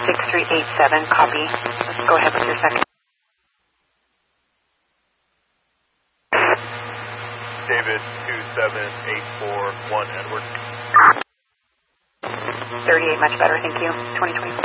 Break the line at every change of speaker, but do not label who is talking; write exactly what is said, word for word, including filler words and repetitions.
six three eight seven, copy. Let's go ahead with your second.
David, two seven eight four one, Edward.
thirty-eight, much better, thank you. twenty twenty.